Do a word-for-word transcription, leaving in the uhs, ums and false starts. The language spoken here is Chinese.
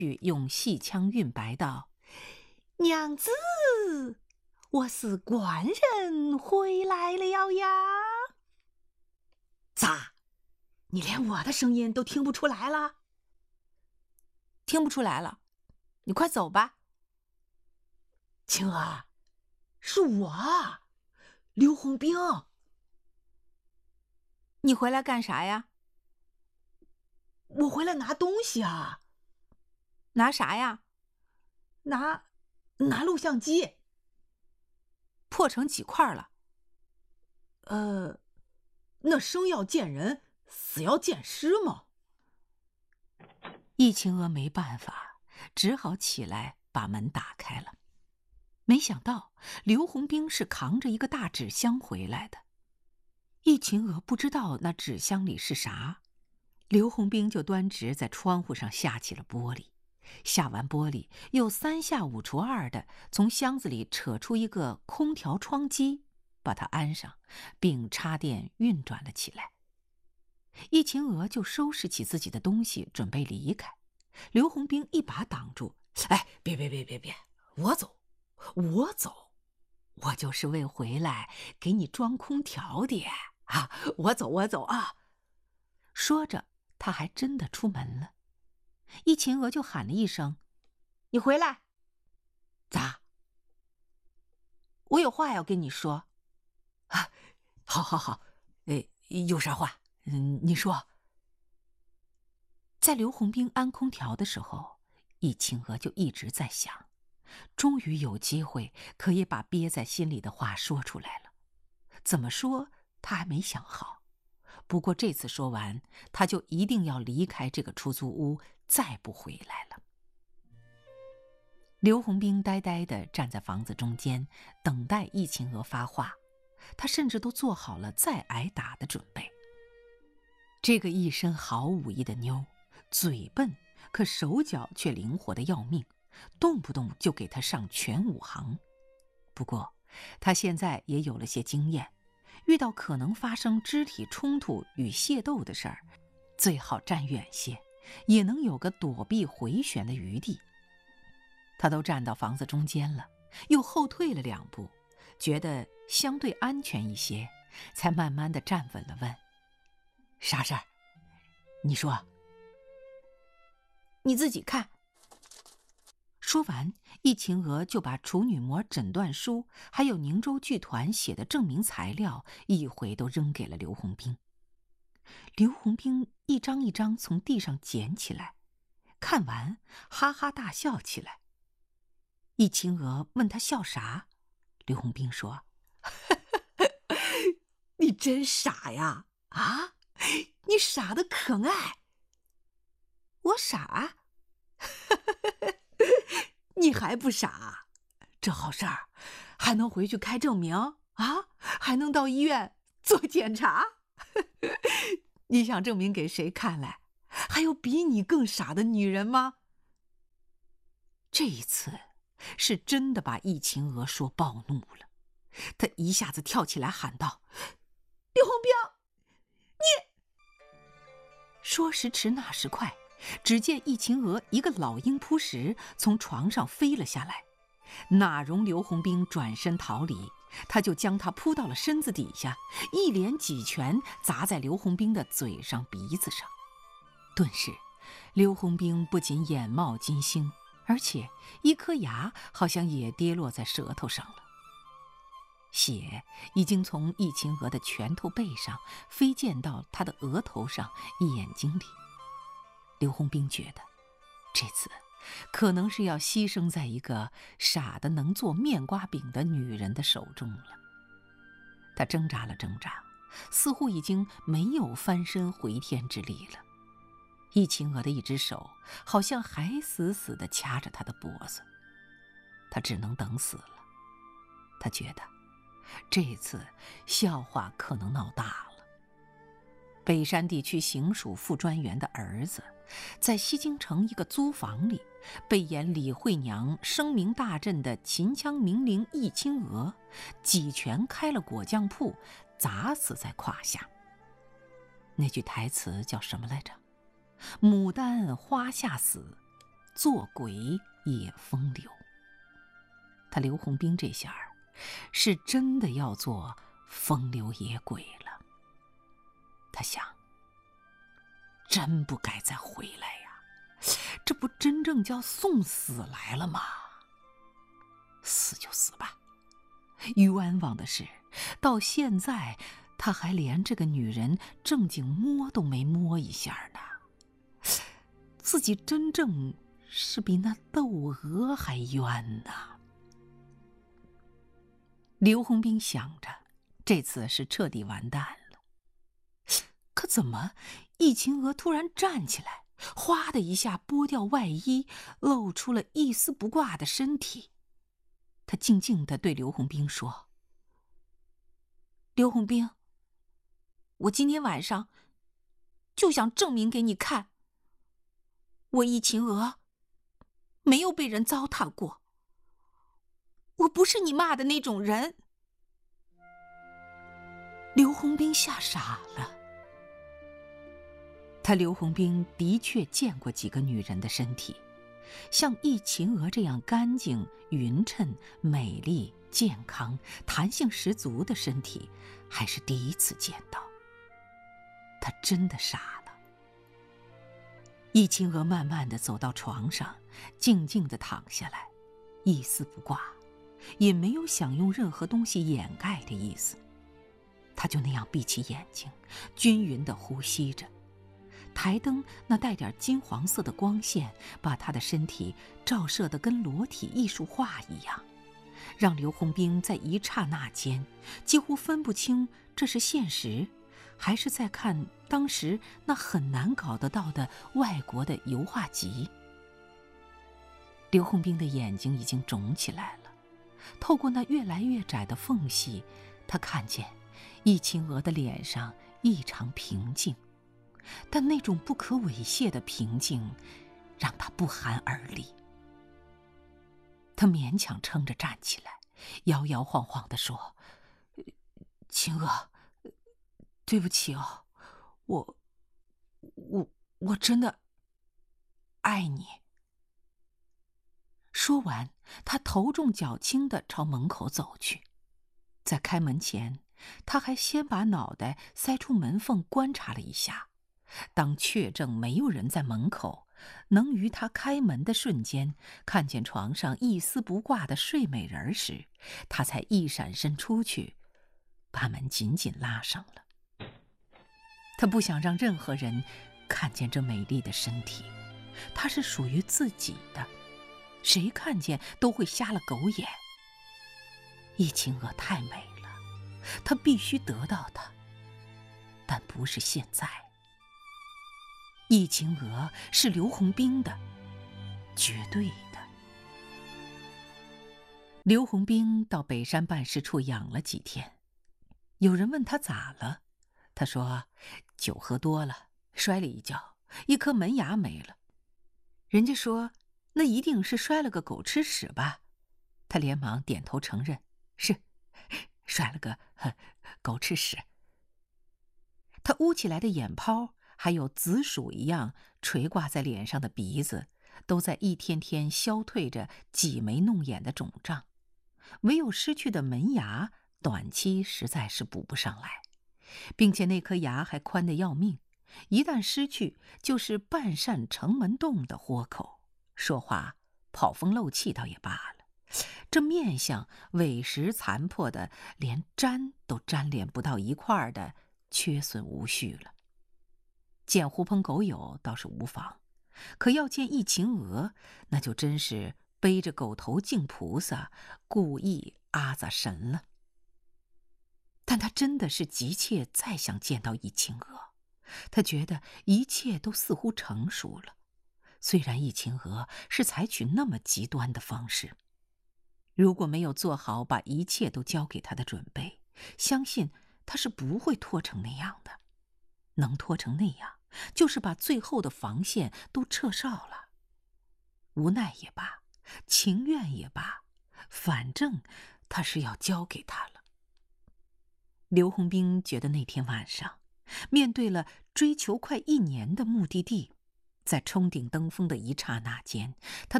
用戏腔韵白道：“娘子，我是官人回来了呀。” 咋？你连我的声音都听不出来了？ 听不出来了，你快走吧。 青娥，是我，刘洪兵。 你回来干啥呀？ 我回来拿东西啊。 拿啥呀？ 拿，拿录像机。 破成几块了？ 呃，那生要见人，死要见尸嘛。 易晴娥没办法，只好起来把门打开了。没想到刘洪兵是扛着一个大纸箱回来的。易晴娥不知道那纸箱里是啥，刘洪兵就端直在窗户上下起了玻璃，下完玻璃又三下五除二的从箱子里扯出一个空调窗机，把它安上，并插电运转了起来。易晴娥就收拾起自己的东西准备离开，刘洪兵一把挡住：“ 哎，别别别别别，我走，我走， 我就是为回来给你装空调的啊！我走我走啊！”说着，他还真的出门了。易晴娥就喊了一声：“你回来！”“ 咋？”“ 我有话要跟你说。”“ 啊，好好好，呃，有啥话？嗯，你说。” 在刘洪兵安空调的时候，易晴娥就一直在想，终于有机会可以把憋在心里的话说出来了。怎么说，她还没想好。不过这次说完，她就一定要离开这个出租屋，再不回来了。刘洪兵呆呆地站在房子中间，等待易晴娥发话。他甚至都做好了再挨打的准备。这个一身好武艺的妞，嘴笨，可手脚却灵活得要命，动不动就给她上全武行。不过，她现在也有了些经验，遇到可能发生肢体冲突与械斗的事儿，最好站远些，也能有个躲避回旋的余地。她都站到房子中间了，又后退了两步，觉得相对安全一些，才慢慢地站稳了，问：“ 啥事儿？你说。”“ 你自己看。”说完，易晴娥就把处女膜诊断书还有宁州剧团写的证明材料一回都扔给了刘洪兵。刘洪兵一张一张从地上捡起来，看完哈哈大笑起来。易晴娥问他笑啥，刘洪兵说：“ 你真傻呀！啊，你傻得可爱。”“ 我傻？ 你还不傻？这好事儿，还能回去开证明啊？还能到医院做检查？你想证明给谁看来？还有比你更傻的女人吗？” 这一次是真的把易晴娥说暴怒了，她一下子跳起来喊道：“ 刘洪兵，你！” 说时迟那时快，只见易晴娥一个老鹰扑食，从床上飞了下来，哪容刘洪兵转身逃离，他就将他扑到了身子底下，一连几拳砸在刘洪兵的嘴上鼻子上。顿时刘洪兵不仅眼冒金星，而且一颗牙好像也跌落在舌头上了。血已经从易晴娥的拳头背上飞溅到她的额头上、眼睛里。刘洪兵觉得，这次可能是要牺牲在一个傻得能做面瓜饼的女人的手中了。他挣扎了挣扎，似乎已经没有翻身回天之力了。易晴娥的一只手好像还死死地掐着他的脖子，他只能等死了。他觉得这次笑话可能闹大了。北山地区行署副专员的儿子，在西京城一个租房里，被演李惠娘声名大振的秦腔名伶易晴娥几拳开了果酱铺，砸死在胯下。那句台词叫什么来着？牡丹花下死， 做鬼也风流。他刘洪兵这下儿是真的要做风流野鬼了。他想，真不该再回来呀，这不真正叫送死来了吗？死就死吧，冤枉的是，到现在他还连这个女人正经摸都没摸一下呢。自己真正是比那窦娥还冤呢。刘洪兵想着，这次是彻底完蛋了。可怎么易秦娥突然站起来，哗的一下剥掉外衣，露出了一丝不挂的身体。他静静地对刘洪兵说：“刘洪兵，我今天晚上就想证明给你看，我易秦娥没有被人糟蹋过，我不是你骂的那种人。”刘洪兵吓傻了。他刘洪兵的确见过几个女人的身体，像易秦娥这样干净、匀称、美丽、健康、弹性十足的身体，还是第一次见到。他真的傻了。易秦娥慢慢地走到床上，静静地躺下来，一丝不挂，也没有想用任何东西掩盖的意思。他就那样闭起眼睛，均匀地呼吸着。台灯那带点金黄色的光线，把他的身体照射得跟裸体艺术画一样，让刘洪兵在一刹那间几乎分不清这是现实，还是在看当时那很难搞得到的外国的油画集。刘洪兵的眼睛已经肿起来了，透过那越来越窄的缝隙，他看见易秦娥的脸上异常平静，但那种不可猥亵的平静让他不寒而栗。他勉强撑着站起来，摇摇晃晃地说：“秦娥，对不起哦，我我我真的爱你。”说完，他头重脚轻地朝门口走去。在开门前，他还先把脑袋塞出门缝观察了一下。当确证没有人在门口，能于他开门的瞬间看见床上一丝不挂的睡美人时，他才一闪身出去，把门紧紧拉上了。他不想让任何人看见这美丽的身体，它是属于自己的，谁看见都会瞎了狗眼。易秦娥太美了，他必须得到她，但不是现在。易秦娥是刘洪兵的，绝对的。刘洪兵到北山办事处养了几天，有人问他咋了，他说酒喝多了，摔了一跤，一颗门牙没了。人家说那一定是摔了个狗吃屎吧，他连忙点头承认，是摔了个呵狗吃屎。他捂起来的眼泡，还有紫薯一样垂挂在脸上的鼻子，都在一天天消退着挤眉弄眼的肿胀，唯有失去的门牙短期实在是补不上来，并且那颗牙还宽得要命，一旦失去就是半扇城门洞的豁口，说话跑风漏气倒也罢了，这面相委实残破的连粘都粘连不到一块儿的缺损无序了。见狐朋狗友倒是无妨，可要见易秦娥，那就真是背着狗头敬菩萨，故意阿杂神了。但他真的是急切再想见到易秦娥，他觉得一切都似乎成熟了，虽然易秦娥是采取那么极端的方式，如果没有做好把一切都交给他的准备，相信他是不会拖成那样的。能拖成那样，就是把最后的防线都撤哨了。无奈也罢，情愿也罢，反正他是要交给他了。刘洪兵觉得那天晚上，面对了追求快一年的目的地， 在冲顶登峰的一刹那间，他